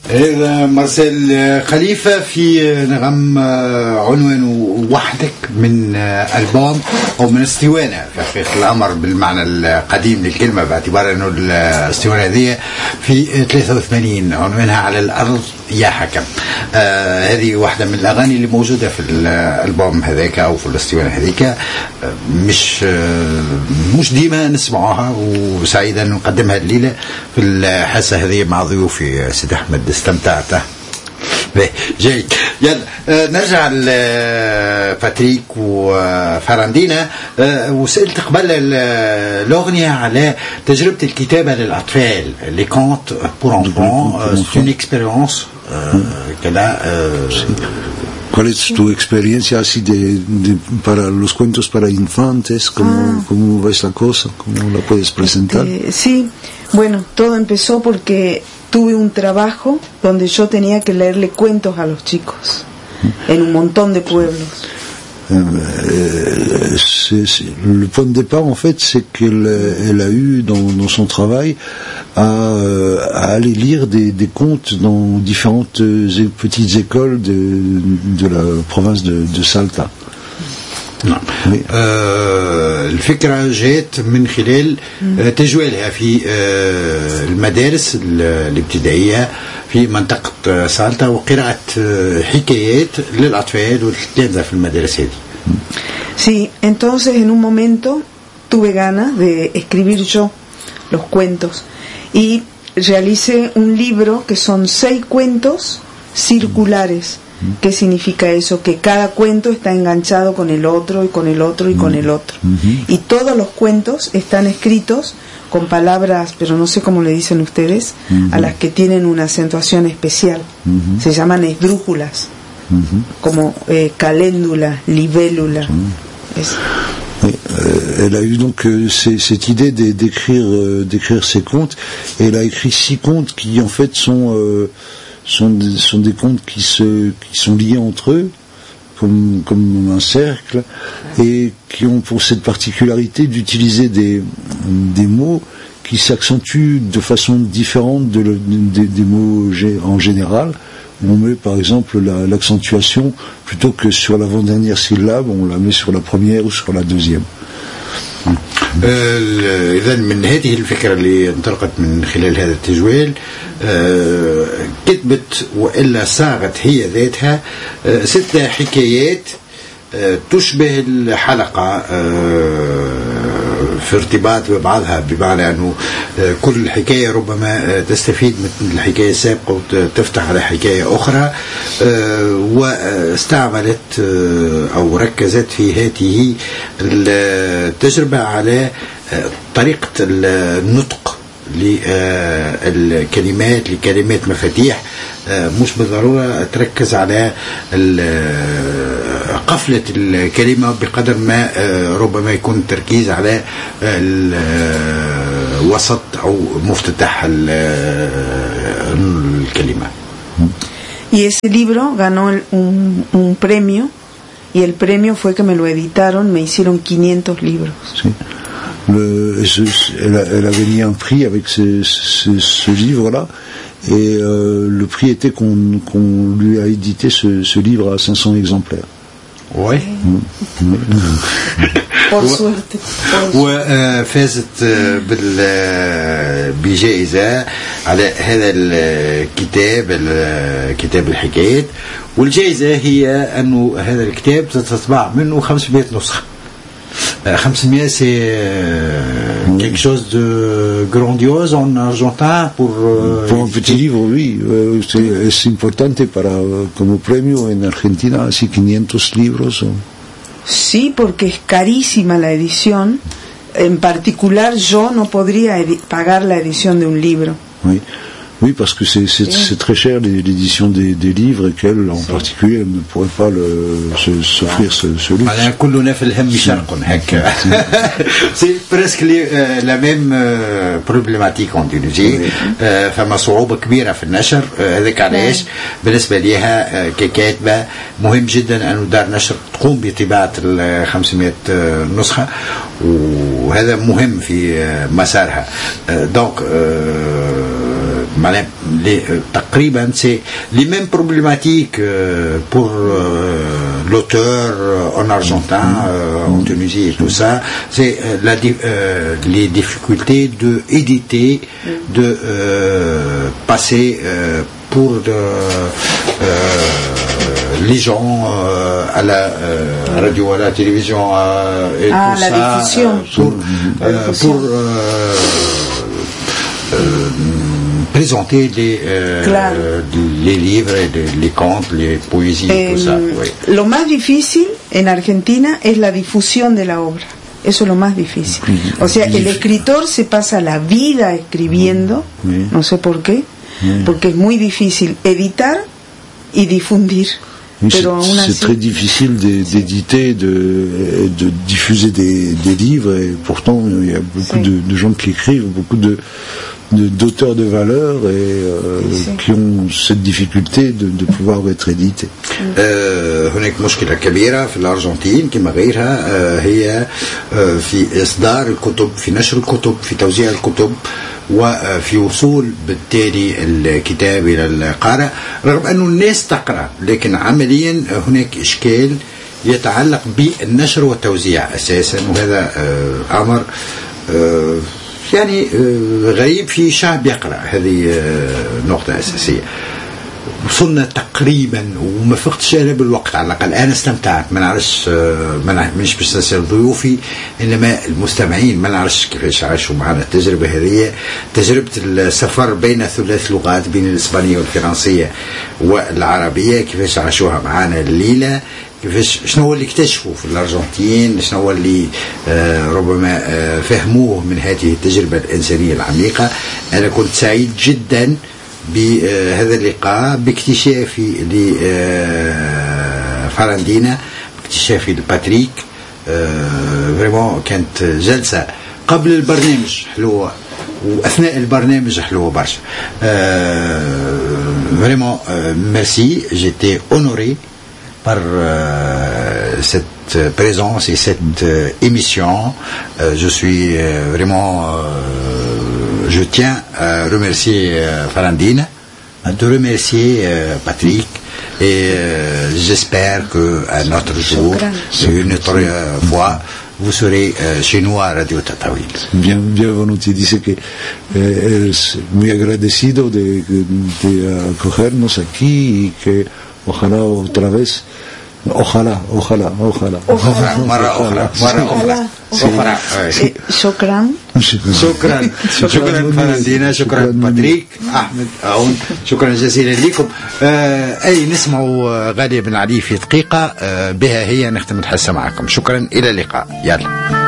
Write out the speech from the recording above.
مارسيل خليفة في نغم عنوان وحدك من ألبوم أو من اسطوانة في حقيقة الأمر بالمعنى القديم للكلمة، باعتبار أنه الاسطوانة هذه في 83 عنوانها على الأرض يا حكم. هذه واحدة من الأغاني اللي موجودة في الألبوم هذاك أو في الاسطوانة هذيك، مش ديما نسمعوها، وسعيدا نقدمها الليلة في الحصة هذه مع ضيوفي سيد أحمد. استمتعت جيد. يلا نرجع لباتريك وفراندينا. وسألت قبل الأغنية على تجربة الكتابة للأطفال، les contes pour enfants. C'est une expérience ¿Cuál es tu experiencia así para los cuentos para infantes? ¿Cómo ves la cosa? ¿Cómo la puedes presentar? Sí, bueno, todo empezó porque tuve un trabajo donde yo tenía que leerle cuentos a los chicos en un montón de pueblos. Le point de départ, en fait, c'est qu'elle a eu dans son travail à aller lire des contes dans différentes petites écoles de la province de Salta. نعم. الفكرة جاءت من خلال تجوالها في المدارس الابتدائية في منطقة سالتا وقراءة حكايات للأطفال والتلامذة في المدارس هذه. Sí, entonces en un momento tuve ganas de escribir yo los cuentos y realicé un libro que son 6 cuentos circulares. ¿Qué significa eso? Que cada cuento está enganchado con el otro y con el otro y con el otro. Y todos los cuentos están escritos con palabras, pero no sé cómo le dicen ustedes, a las que tienen una acentuación especial. Se llaman esdrújulas, como caléndula, libélula. Elle a eu donc cette idée d'écrire ces contes, et elle a écrit 6 contes qui en fait sont des contes qui sont liés entre eux comme un cercle, et qui ont pour cette particularité d'utiliser des mots qui s'accentuent de façon différente des mots en général. On met par exemple l'accentuation, plutôt que sur l'avant-dernière syllabe, on la met sur la première ou sur la deuxième. إذا من هذه الفكرة اللي انطلقت من خلال هذا التجوال كتبت وإلا صاغت هي ذاتها 6 حكايات تشبه الحلقة في ارتباط ببعضها، بمعنى أنه كل حكاية ربما تستفيد من الحكاية السابقة وتفتح على حكاية أخرى. واستعملت أو ركزت في هذه التجربة على طريقة النطق للكلمات، لكلمات مفاتيح، مش بالضرورة تركز على قفلة الكلمة بقدر ما ربما يكون التركيز على الوسط أو مفتتح الكلمة. Y ese libro ganó un premio, y el premio fue que me lo editaron, me hicieron 500 libros. Sí. Elle a gagné un prix avec ce livre-là, et le prix était qu'on lui a édité ce livre à 500 exemplaires. Oui. وفازت بجائزة على هذا الكتاب، كتاب الحكايات، والجائزة هي أنه هذا الكتاب ستطبع منه 500 نسخة. 500 c'est quelque chose de grandiose en argentin pour un petit livre, oui. Es importante como premio en Argentina, así 500 libros. Sí, porque es carísima la edición. En particular, yo no podría pagar la edición de un libro. Oui. Oui, parce que c'est très cher l'édition des livres, et qu'elle en particulier ne pourrait pas s'offrir ce luxe. C'est presque la même problématique en Tunisie. فما صعوبة كبيرة في النشر. هذاك علاش بالنسبة ليها ككاتبة مهم جدا أن دار نشر تقوم بطباعة 500 نسخة، وهذا مهم في مسارها. دونك تقريبا c'est les mêmes problématiques pour l'auteur en argentin, en Tunisie et tout ça. C'est les difficultés de éditer, de passer pour les gens à la radio, à la télévision et tout la ça diffusion. pour présenter les livres, les contes, les poésies, tout ça. Oui. Lo más difícil en Argentina es la difusión de la obra. Eso es lo más difícil. O sea, el escritor se pasa la vida escribiendo, no sé por qué, porque es muy difícil editar y difundir. Oui, c'est très difficile d'éditer, de diffuser des livres, et pourtant il y a beaucoup de gens qui écrivent, beaucoup d'auteurs de valeur et qui ont cette difficulté de pouvoir être édités. هناك مشكلة كبيرة في الأرجنتين كما غيرها هي في إصدار الكتب، في نشر الكتب، في توزيع الكتب، وفي وصول بالتالي الكتاب إلى القارئ، رغم أن الناس تقرأ، لكن عمليا هناك إشكال يتعلق بالنشر والتوزيع أساسا، وهذا أمر يعني غريب في شعب يقرأ. هذه نقطة أساسية. وصلنا تقريبا وما فقتش انا بالوقت، على الاقل انا استمتعت. ما نعرفش مانيش باش نسال ضيوفي، انما المستمعين ما نعرفش كيفاش عاشوا معنا التجربه هذه، تجربه السفر بين ثلاث لغات، بين الاسبانيه والفرنسيه والعربيه، كيفاش عاشوها معنا الليله، كيفاش شنو هو اللي اكتشفوا في الارجنتين، شنو هو اللي ربما فهموه من هذه التجربه الانسانيه العميقه. انا كنت سعيد جدا بهذا اللقاء، باكتشافي لفرندينا، باكتشافي لباتريك. فريمون كانت جلسة قبل البرنامج حلوة وأثناء البرنامج حلوة برشا. فريمون ميرسي، جيتي اونوري par cette présence et cette émission. Je suis vraiment je tiens à remercier Farandine, à te remercier Patrick, et j'espère qu'à notre jour, une autre fois, vous serez chez nous à Radio Tataouine. Bien volontiers. Dice que es muy agradecido de acogernos aquí y que ojalá otra vez. Ojalá. مرة أخرى. شكرا فردينا، شكرا باتريك، أحمد عون، شكرا جزيلا لكم. أي نسمعوا غالية بن علي في دقيقة، بها هي نختم الحصة معكم. شكرا، إلى اللقاء. يلا.